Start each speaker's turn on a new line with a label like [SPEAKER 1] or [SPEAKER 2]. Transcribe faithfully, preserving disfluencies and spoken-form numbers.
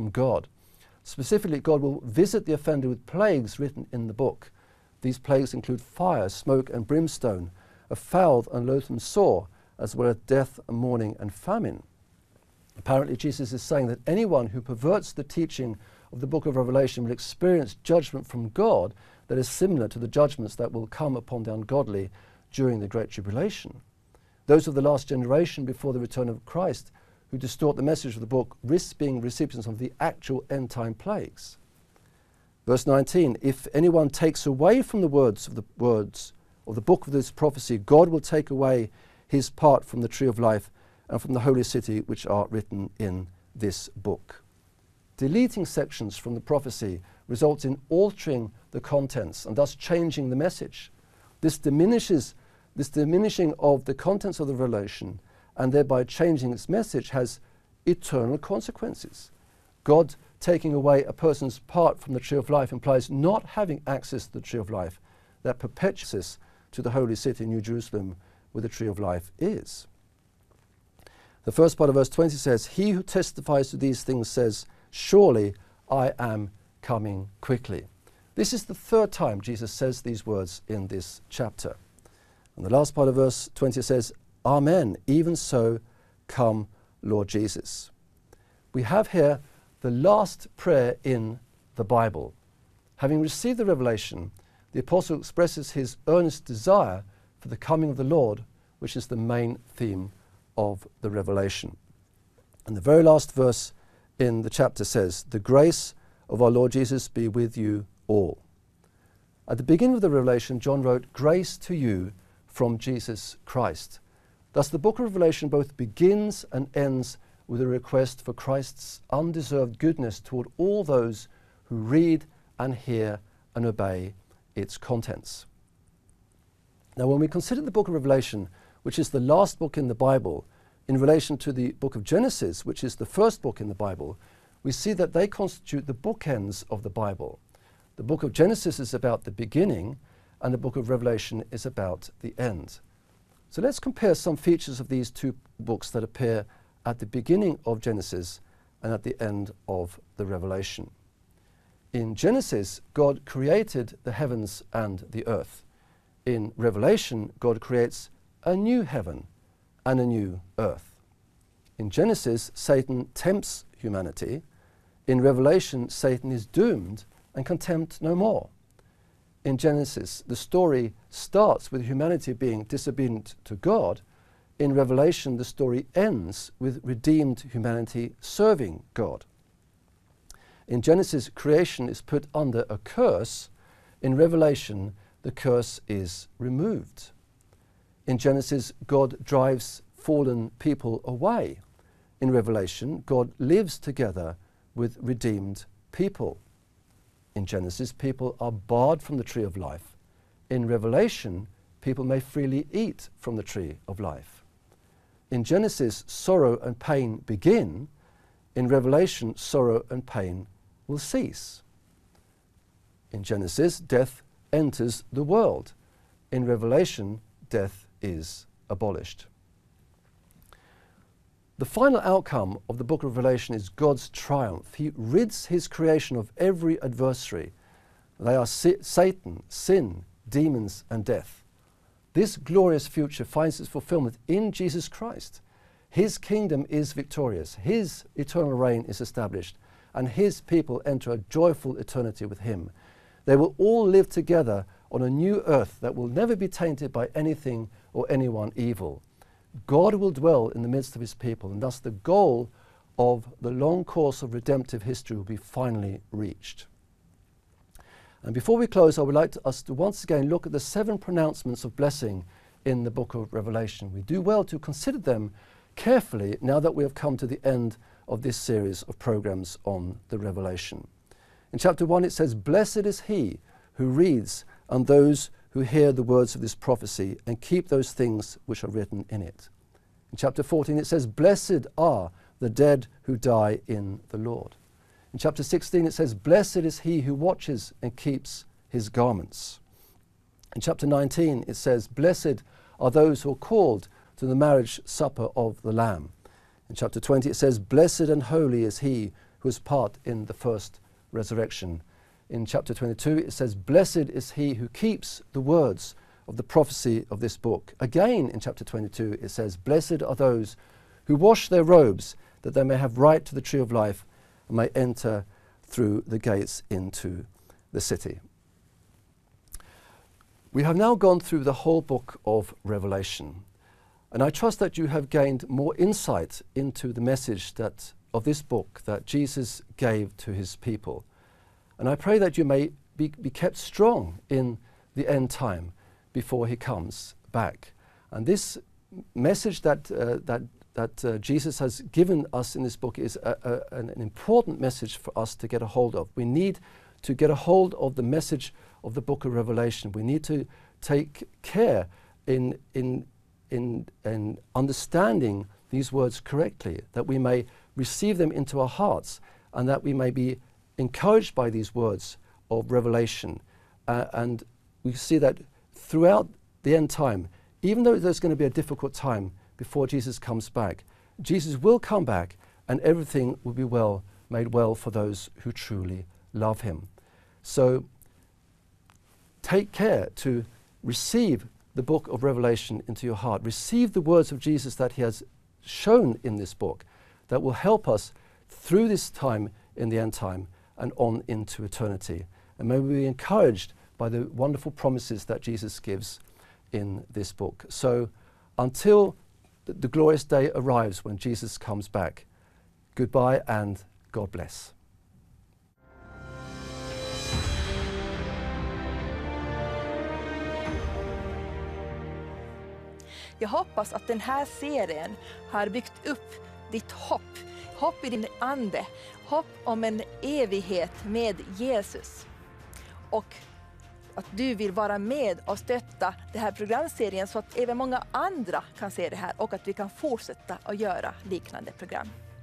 [SPEAKER 1] from God. Specifically, God will visit the offender with plagues written in the book. These plagues include fire, smoke and brimstone, a foul and loathsome sore, as well as death and mourning and famine. Apparently, Jesus is saying that anyone who perverts the teaching of the book of Revelation will experience judgment from God that is similar to the judgments that will come upon the ungodly during the Great Tribulation. Those of the last generation before the return of Christ who distort the message of the book risk being recipients of the actual end-time plagues. Verse nineteen, if anyone takes away from the words of the words of the book of this prophecy, God will take away his part from the tree of life and from the holy city which are written in this book. Deleting sections from the prophecy results in altering the contents and thus changing the message. This diminishes, this diminishing of the contents of the revelation and thereby changing its message has eternal consequences. God taking away a person's part from the tree of life implies not having access to the tree of life that perpetuates to the holy city, New Jerusalem, where the tree of life is. The first part of verse twenty says, he who testifies to these things says, surely I am coming quickly. This is the third time Jesus says these words in this chapter. And the last part of verse twenty says, amen, even so, come Lord Jesus. We have here the last prayer in the Bible. Having received the revelation, the apostle expresses his earnest desire for the coming of the Lord, which is the main theme of the revelation. And the very last verse in the chapter says, the grace of our Lord Jesus be with you all. At the beginning of the revelation, John wrote, grace to you from Jesus Christ. Thus the book of Revelation both begins and ends with a request for Christ's undeserved goodness toward all those who read and hear and obey its contents. Now, when we consider the book of Revelation, which is the last book in the Bible, in relation to the book of Genesis, which is the first book in the Bible, we see that they constitute the bookends of the Bible. The book of Genesis is about the beginning, and the book of Revelation is about the end. So let's compare some features of these two books that appear at the beginning of Genesis and at the end of the Revelation. In Genesis, God created the heavens and the earth. In Revelation, God creates a new heaven and a new earth. In Genesis, Satan tempts humanity. In Revelation, Satan is doomed and can tempt no more. In Genesis, the story starts with humanity being disobedient to God. In Revelation, the story ends with redeemed humanity serving God. In Genesis, creation is put under a curse. In Revelation, the curse is removed. In Genesis, God drives fallen people away. In Revelation, God lives together with redeemed people. In Genesis, people are barred from the tree of life. In Revelation, people may freely eat from the tree of life. In Genesis, sorrow and pain begin. In Revelation, sorrow and pain will cease. In Genesis, death enters the world. In Revelation, death is abolished. The final outcome of the book of Revelation is God's triumph. He rids his creation of every adversary. They are si- Satan, sin, demons, and death. This glorious future finds its fulfillment in Jesus Christ. His kingdom is victorious. His eternal reign is established. And his people enter a joyful eternity with him. They will all live together on a new earth that will never be tainted by anything or anyone evil. God will dwell in the midst of his people, and thus the goal of the long course of redemptive history will be finally reached. And before we close, I would like to, us to once again look at the seven pronouncements of blessing in the book of Revelation. We do well to consider them carefully now that we have come to the end of this series of programs on the Revelation. In chapter one it says, blessed is he who reads and those who hear the words of this prophecy and keep those things which are written in it. In chapter fourteen it says, blessed are the dead who die in the Lord. In chapter sixteen it says, blessed is he who watches and keeps his garments. In chapter nineteen it says, blessed are those who are called to the marriage supper of the Lamb. In chapter twenty it says, blessed and holy is he who has part in the first resurrection. In chapter twenty-two it says, "Blessed is he who keeps the words of the prophecy of this book." Again in chapter twenty-two it says, "Blessed are those who wash their robes, that they may have right to the tree of life and may enter through the gates into the city." We have now gone through the whole book of Revelation, and I trust that you have gained more insight into the message that of this book that Jesus gave to his people. And I pray that you may be, be kept strong in the end time before he comes back. And this message that uh, that that uh, Jesus has given us in this book is a, a, an, an important message for us to get a hold of. We need to get a hold of the message of the book of Revelation. We need to take care in in in, in understanding these words correctly, that we may receive them into our hearts, and that we may be encouraged by these words of Revelation. Uh, and we see that throughout the end time, even though there's going to be a difficult time before Jesus comes back, Jesus will come back and everything will be well, made well for those who truly love him. So take care to receive the book of Revelation into your heart. Receive the words of Jesus that he has shown in this book that will help us through this time in the end time and on into eternity. And may we be encouraged by the wonderful promises that Jesus gives in this book. So until th- the glorious day arrives when Jesus comes back, goodbye and God bless.
[SPEAKER 2] Jag hoppas att den här serien har byggt upp ditt hopp. Hopp i din ande. Hopp om en evighet med Jesus. Och att du vill vara med och stötta den här programserien så att även många andra kan se det här och att vi kan fortsätta att göra liknande program.